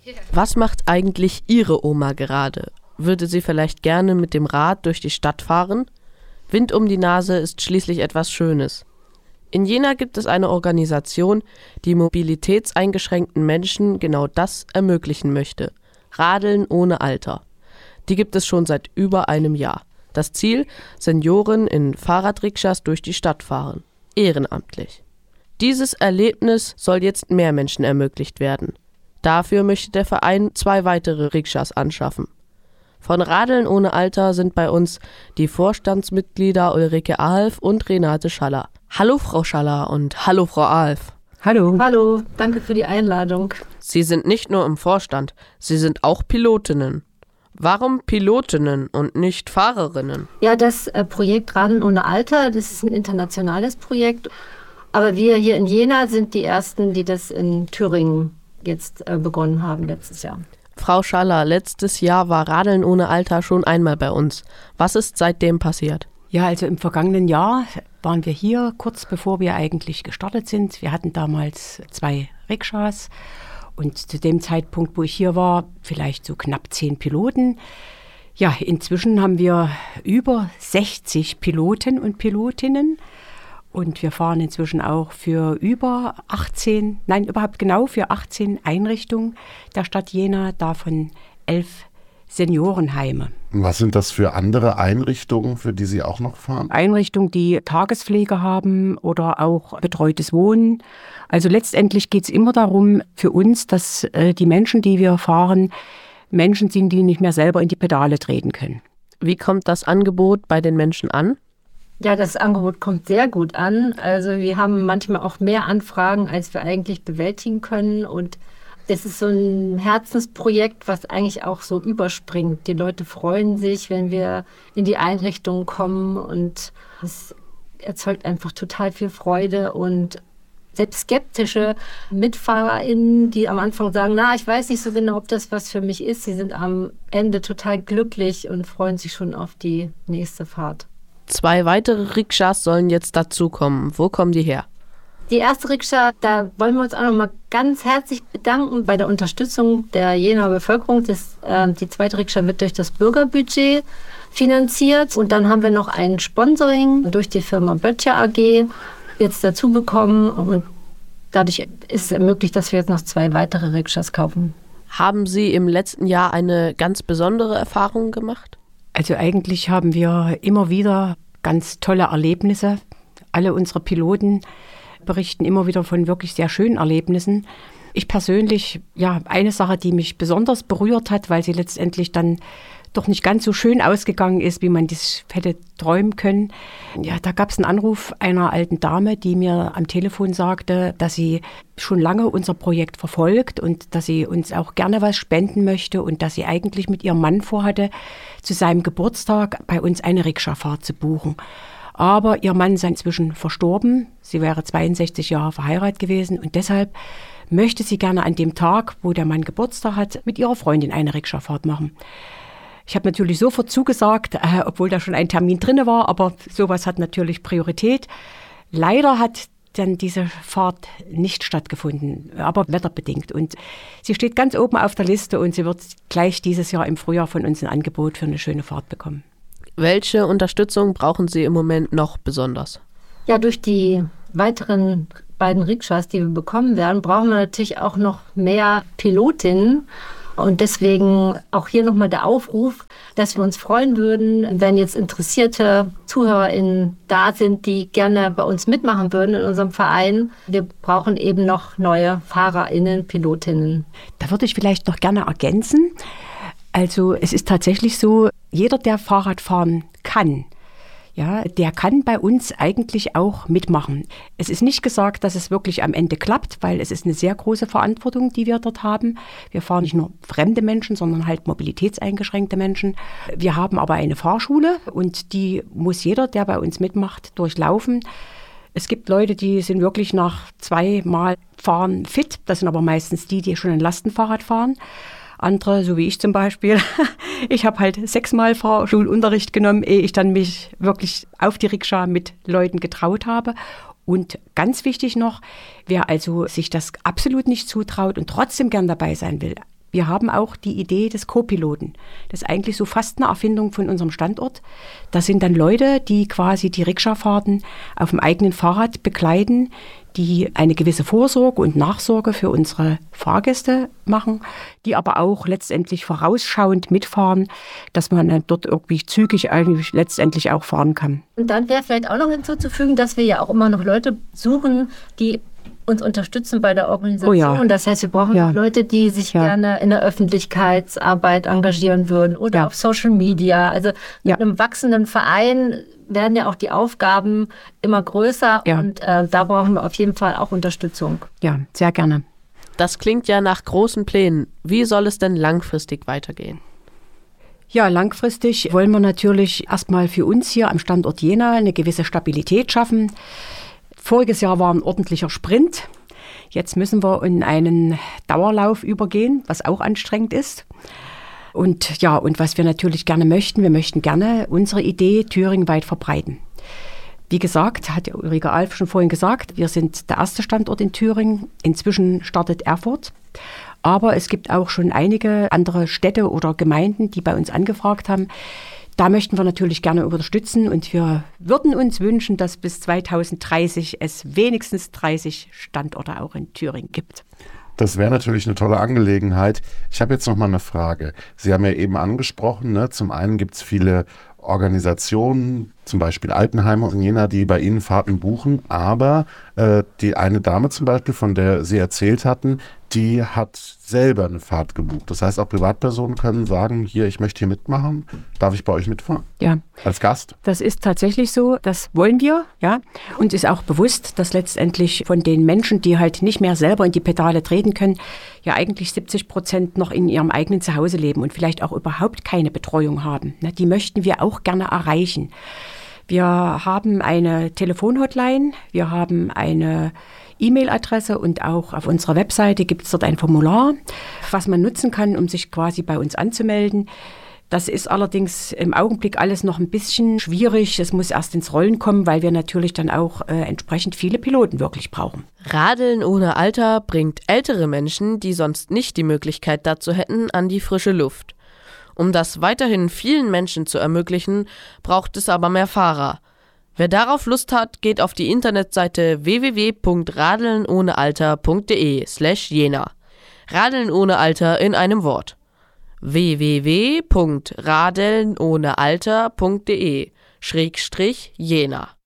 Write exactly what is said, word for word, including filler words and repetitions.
Was macht eigentlich Ihre Oma gerade? Würde sie vielleicht gerne mit dem Rad durch die Stadt fahren? Wind um die Nase ist schließlich etwas Schönes. In Jena gibt es eine Organisation, die mobilitätseingeschränkten Menschen genau das ermöglichen möchte. Radeln ohne Alter. Die gibt es schon seit über einem Jahr. Das Ziel: Senioren in Fahrradrikschas durch die Stadt fahren. Ehrenamtlich. Dieses Erlebnis soll jetzt mehr Menschen ermöglicht werden. Dafür möchte der Verein zwei weitere Rikschas anschaffen. Von Radeln ohne Alter sind bei uns die Vorstandsmitglieder Ulrike Ahlf und Renate Schaller. Hallo Frau Schaller und hallo Frau Ahlf. Hallo. Hallo, danke für die Einladung. Sie sind nicht nur im Vorstand, Sie sind auch Pilotinnen. Warum Pilotinnen und nicht Fahrerinnen? Ja, das äh, Projekt Radeln ohne Alter, das ist ein internationales Projekt. Aber wir hier in Jena sind die Ersten, die das in Thüringen jetzt äh, begonnen haben letztes Jahr. Frau Schaller, letztes Jahr war Radeln ohne Alter schon einmal bei uns. Was ist seitdem passiert? Ja, also im vergangenen Jahr waren wir hier, kurz bevor wir eigentlich gestartet sind. Wir hatten damals zwei Rikschas und zu dem Zeitpunkt, wo ich hier war, vielleicht so knapp zehn Piloten. Ja, inzwischen haben wir über sechzig Piloten und Pilotinnen. Und wir fahren inzwischen auch für über achtzehn, nein, überhaupt genau für achtzehn Einrichtungen der Stadt Jena, davon elf Seniorenheime. Was sind das für andere Einrichtungen, für die Sie auch noch fahren? Einrichtungen, die Tagespflege haben oder auch betreutes Wohnen. Also letztendlich geht es immer darum für uns, dass äh, die Menschen, die wir fahren, Menschen sind, die nicht mehr selber in die Pedale treten können. Wie kommt das Angebot bei den Menschen an? Ja, das Angebot kommt sehr gut an. Also wir haben manchmal auch mehr Anfragen, als wir eigentlich bewältigen können. Und das ist so ein Herzensprojekt, was eigentlich auch so überspringt. Die Leute freuen sich, wenn wir in die Einrichtungen kommen. Und es erzeugt einfach total viel Freude. Und selbst skeptische MitfahrerInnen, die am Anfang sagen, na, ich weiß nicht so genau, ob das was für mich ist. Sie sind am Ende total glücklich und freuen sich schon auf die nächste Fahrt. Zwei weitere Rikschas sollen jetzt dazukommen. Wo kommen die her? Die erste Rikscha, da wollen wir uns auch noch mal ganz herzlich bedanken bei der Unterstützung der Jenaer Bevölkerung. Das, äh, die zweite Rikscha wird durch das Bürgerbudget finanziert. Und dann haben wir noch ein Sponsoring durch die Firma Böttcher A G jetzt dazu bekommen. Und dadurch ist es ermöglicht, dass wir jetzt noch zwei weitere Rikschas kaufen. Haben Sie im letzten Jahr eine ganz besondere Erfahrung gemacht? Also eigentlich haben wir immer wieder ganz tolle Erlebnisse. Alle unsere Piloten berichten immer wieder von wirklich sehr schönen Erlebnissen. Ich persönlich, ja, eine Sache, die mich besonders berührt hat, weil sie letztendlich dann doch nicht ganz so schön ausgegangen ist, wie man das hätte träumen können. Ja, da gab es einen Anruf einer alten Dame, die mir am Telefon sagte, dass sie schon lange unser Projekt verfolgt und dass sie uns auch gerne was spenden möchte und dass sie eigentlich mit ihrem Mann vorhatte, zu seinem Geburtstag bei uns eine Rikscha-Fahrt zu buchen. Aber ihr Mann sei inzwischen verstorben. Sie wäre zweiundsechzig Jahre verheiratet gewesen und deshalb möchte sie gerne an dem Tag, wo der Mann Geburtstag hat, mit ihrer Freundin eine Rikscha-Fahrt machen. Ich habe natürlich sofort zugesagt, äh, obwohl da schon ein Termin drin war, aber sowas hat natürlich Priorität. Leider hat dann diese Fahrt nicht stattgefunden, aber wetterbedingt. Und sie steht ganz oben auf der Liste und sie wird gleich dieses Jahr im Frühjahr von uns ein Angebot für eine schöne Fahrt bekommen. Welche Unterstützung brauchen Sie im Moment noch besonders? Ja, durch die weiteren beiden Rikschas, die wir bekommen werden, brauchen wir natürlich auch noch mehr Pilotinnen. Und deswegen auch hier nochmal der Aufruf, dass wir uns freuen würden, wenn jetzt interessierte ZuhörerInnen da sind, die gerne bei uns mitmachen würden in unserem Verein. Wir brauchen eben noch neue FahrerInnen, PilotInnen. Da würde ich vielleicht noch gerne ergänzen. Also es ist tatsächlich so, jeder, der Fahrrad fahren kann, ja, der kann bei uns eigentlich auch mitmachen. Es ist nicht gesagt, dass es wirklich am Ende klappt, weil es ist eine sehr große Verantwortung, die wir dort haben. Wir fahren nicht nur fremde Menschen, sondern halt mobilitätseingeschränkte Menschen. Wir haben aber eine Fahrschule und die muss jeder, der bei uns mitmacht, durchlaufen. Es gibt Leute, die sind wirklich nach zweimal Fahren fit. Das sind aber meistens die, die schon ein Lastenfahrrad fahren. Andere, so wie ich zum Beispiel, ich habe halt sechsmal Fahrschulunterricht genommen, ehe ich dann mich wirklich auf die Rikscha mit Leuten getraut habe. Und ganz wichtig noch, wer also sich das absolut nicht zutraut und trotzdem gern dabei sein will, wir wir haben auch die Idee des Co-Piloten. Das ist eigentlich so fast eine Erfindung von unserem Standort. Das sind dann Leute, die quasi die Rikscha-Fahrten auf dem eigenen Fahrrad begleiten, die eine gewisse Vorsorge und Nachsorge für unsere Fahrgäste machen, die aber auch letztendlich vorausschauend mitfahren, dass man dann dort irgendwie zügig eigentlich letztendlich auch fahren kann. Und dann wäre vielleicht auch noch hinzuzufügen, dass wir ja auch immer noch Leute suchen, die uns unterstützen bei der Organisation. Oh ja. Das heißt, wir brauchen ja. Leute, die sich ja. gerne in der Öffentlichkeitsarbeit engagieren würden oder ja. auf Social Media. Also mit ja. einem wachsenden Verein werden ja auch die Aufgaben immer größer ja. und äh, da brauchen wir auf jeden Fall auch Unterstützung. Ja, sehr gerne. Das klingt ja nach großen Plänen. Wie soll es denn langfristig weitergehen? Ja, langfristig wollen wir natürlich erstmal für uns hier am Standort Jena eine gewisse Stabilität schaffen. Voriges Jahr war ein ordentlicher Sprint. Jetzt müssen wir in einen Dauerlauf übergehen, was auch anstrengend ist. Und ja, und was wir natürlich gerne möchten, wir möchten gerne unsere Idee thüringenweit verbreiten. Wie gesagt, hat Ulrike Alf schon vorhin gesagt, wir sind der erste Standort in Thüringen. Inzwischen startet Erfurt. Aber es gibt auch schon einige andere Städte oder Gemeinden, die bei uns angefragt haben. Da möchten wir natürlich gerne unterstützen und wir würden uns wünschen, dass bis zweitausenddreißig es wenigstens dreißig Standorte auch in Thüringen gibt. Das wäre natürlich eine tolle Angelegenheit. Ich habe jetzt noch mal eine Frage. Sie haben ja eben angesprochen, ne? Zum einen gibt es viele Organisationen, zum Beispiel Altenheime und Jena, die bei Ihnen Fahrten buchen, aber äh, die eine Dame zum Beispiel, von der Sie erzählt hatten, die hat selber eine Fahrt gebucht. Das heißt, auch Privatpersonen können sagen, hier, ich möchte hier mitmachen, darf ich bei euch mitfahren? Ja. Als Gast? Das ist tatsächlich so, das wollen wir, ja. Uns ist auch bewusst, dass letztendlich von den Menschen, die halt nicht mehr selber in die Pedale treten können, ja eigentlich siebzig Prozent noch in ihrem eigenen Zuhause leben und vielleicht auch überhaupt keine Betreuung haben. Die möchten wir auch gerne erreichen. Wir haben eine Telefonhotline, wir haben eine E-Mail-Adresse und auch auf unserer Webseite gibt es dort ein Formular, was man nutzen kann, um sich quasi bei uns anzumelden. Das ist allerdings im Augenblick alles noch ein bisschen schwierig. Es muss erst ins Rollen kommen, weil wir natürlich dann auch äh, entsprechend viele Piloten wirklich brauchen. Radeln ohne Alter bringt ältere Menschen, die sonst nicht die Möglichkeit dazu hätten, an die frische Luft. Um das weiterhin vielen Menschen zu ermöglichen, braucht es aber mehr Fahrer. Wer darauf Lust hat, geht auf die Internetseite w w w punkt radeln ohne alter punkt de slash jena. Radeln ohne Alter in einem Wort. w w w punkt radeln ohne alter punkt de schrägstrich jena.